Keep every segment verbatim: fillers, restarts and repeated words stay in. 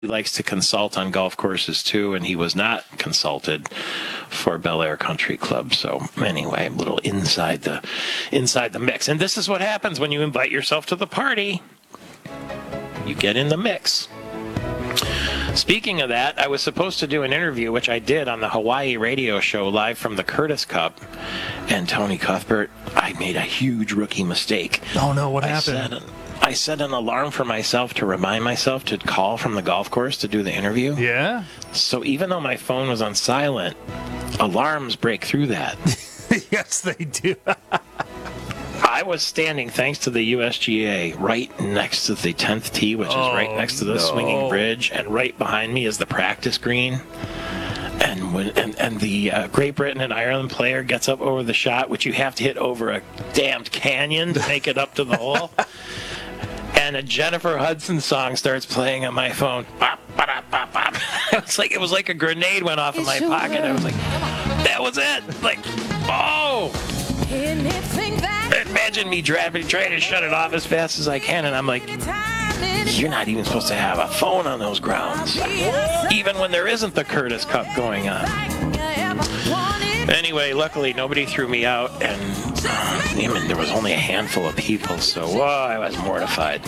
He likes to consult on golf courses too, and he was not consulted for Bel Air Country Club. So anyway, a little inside the inside the mix. And this is what happens when you invite yourself to the party. You get in the mix. Speaking of that, I was supposed to do an interview, which I did on the Hawaii radio show live from the Curtis Cup. And Tony Cuthbert, I made a huge rookie mistake. Oh no, what I happened? Said, I set an alarm for myself to remind myself to call from the golf course to do the interview. Yeah? So even though my phone was on silent, alarms break through that. Yes, they do. I was standing, thanks to the U S G A, right next to the tenth tee, which is Oh, right next to the no. swinging bridge, and right behind me is the practice green. And when and, and the uh, Great Britain and Ireland player gets up over the shot, which you have to hit over a damned canyon to make it up to the hole. And a Jennifer Hudson song starts playing on my phone. Bop, ba-da, bop, bop. It was like it was like a grenade went off in my pocket. I was like, that was it. Like, oh. Imagine me driving, trying to shut it off as fast as I can, and I'm like, you're not even supposed to have a phone on those grounds, even when there isn't the Curtis Cup going on. Anyway, luckily nobody threw me out, and uh, I mean, there was only a handful of people, so whoa, I was mortified.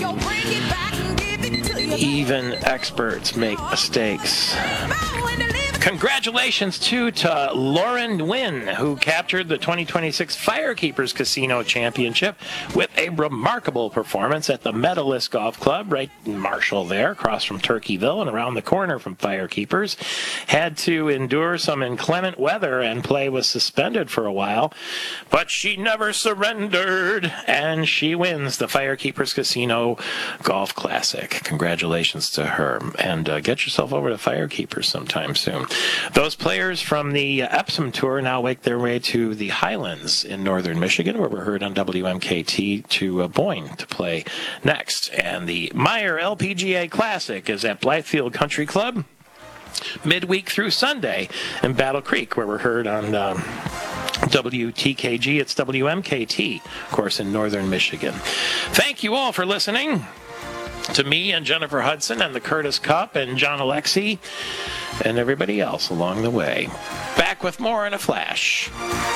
Even experts make mistakes. Congratulations, too, to Lauren Nguyen, who captured the twenty twenty-six Firekeepers Casino Championship with a remarkable performance at the Medalist Golf Club, right in Marshall there, across from Turkeyville and around the corner from Firekeepers. Had to endure some inclement weather and play was suspended for a while, but she never surrendered, and she wins the Firekeepers Casino Golf Classic. Congratulations to her, and uh, get yourself over to Firekeepers sometime soon. Those players from the Epsom Tour now make their way to the Highlands in northern Michigan, where we're heard on W M K T, to uh, Boyne to play next. And the Meyer L P G A Classic is at Blythefield Country Club midweek through Sunday in Battle Creek, where we're heard on um, W T K G. It's W M K T, of course, in northern Michigan. Thank you all for listening to me and Jennifer Hudson and the Curtis Cup and John Alexi and everybody else along the way. Back with more in a flash.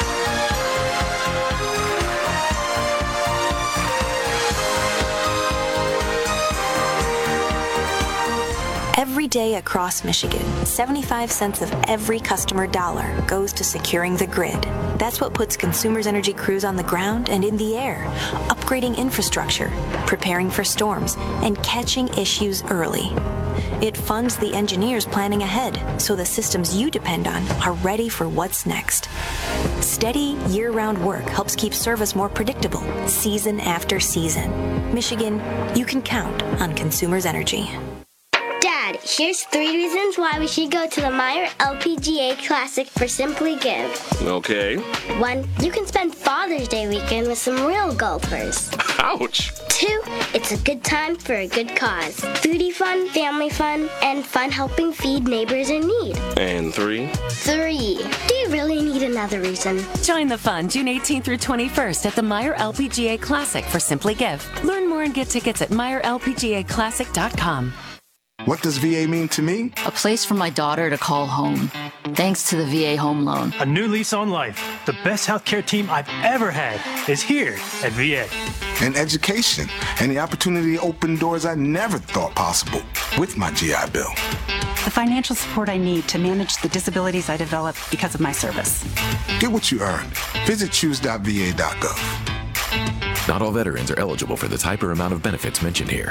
Every day across Michigan, seventy-five cents of every customer dollar goes to securing the grid. That's what puts Consumers Energy crews on the ground and in the air, upgrading infrastructure, preparing for storms, and catching issues early. It funds the engineers planning ahead, so the systems you depend on are ready for what's next. Steady, year-round work helps keep service more predictable, season after season. Michigan, you can count on Consumers Energy. Dad, here's three reasons why we should go to the Meyer L P G A Classic for Simply Give. Okay. One, you can spend Father's Day weekend with some real golfers. Ouch. Two, it's a good time for a good cause. Foodie fun, family fun, and fun helping feed neighbors in need. And three? Three, do you really need another reason? Join the fun June eighteenth through twenty-first at the Meyer L P G A Classic for Simply Give. Learn more and get tickets at Meyer L P G A Classic dot com. What does V A mean to me? A place for my daughter to call home. Thanks to the V A Home Loan. A new lease on life. The best healthcare team I've ever had is here at V A. And education, and the opportunity to open doors I never thought possible with my G I Bill. The financial support I need to manage the disabilities I developed because of my service. Get what you earned. Visit choose dot V A dot gov. Not all veterans are eligible for the type or amount of benefits mentioned here.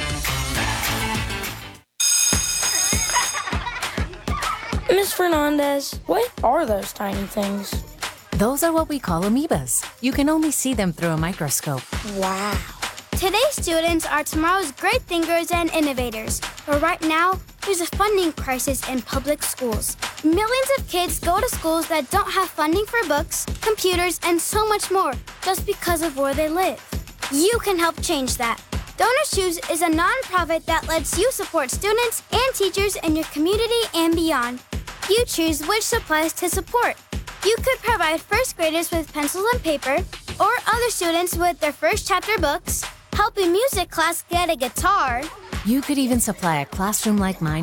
Miss Fernandez, what are those tiny things? Those are what we call amoebas. You can only see them through a microscope. Wow. Today's students are tomorrow's great thinkers and innovators. But right now, there's a funding crisis in public schools. Millions of kids go to schools that don't have funding for books, computers, and so much more just because of where they live. You can help change that. Donor Shoes is a nonprofit that lets you support students and teachers in your community and beyond. You choose which supplies to support. You could provide first graders with pencils and paper, or other students with their first chapter books, help a music class get a guitar, You could even supply a classroom like mine